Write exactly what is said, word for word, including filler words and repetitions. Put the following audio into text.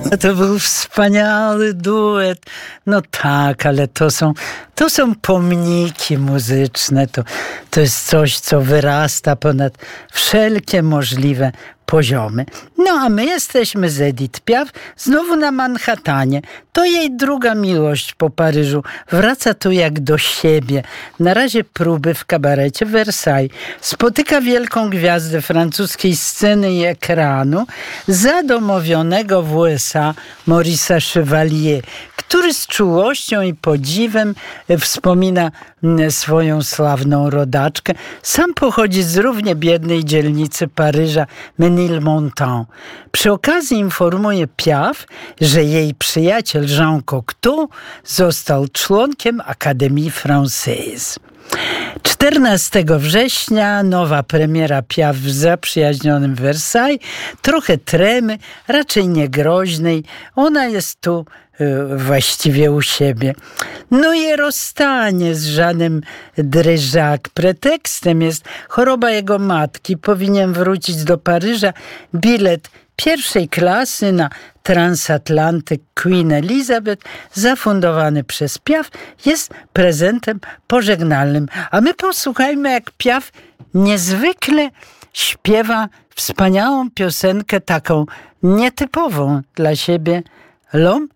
To był wspaniały duet. No tak, ale to są, to są pomniki muzyczne. To, to jest coś, co wyrasta ponad wszelkie możliwe poziomy. No a my jesteśmy z Edith Piaf znowu na Manhattanie. To jej druga miłość po Paryżu. Wraca tu jak do siebie. Na razie próby w kabarecie Versailles. Spotyka wielką gwiazdę francuskiej sceny i ekranu, zadomowionego w U S A Maurice'a Chevalier, który z czułością i podziwem wspomina swoją sławną rodaczkę. Sam pochodzi z równie biednej dzielnicy Paryża, Ménilmontant. Przy okazji informuje Piaf, że jej przyjaciel Jean Cocteau został członkiem Akademii Française. czternastego września nowa premiera Piaf w zaprzyjaźnionym Versailles. Trochę tremy, raczej nie groźnej. Ona jest tu y, właściwie u siebie. No i rozstanie z Jeanem Dréjac. Pretekstem jest choroba jego matki. Powinien wrócić do Paryża. Bilet pierwszej klasy na transatlantyk Queen Elizabeth, zafundowany przez Piaf, jest prezentem pożegnalnym. A my posłuchajmy, jak Piaf niezwykle śpiewa wspaniałą piosenkę, taką nietypową dla siebie, L'homme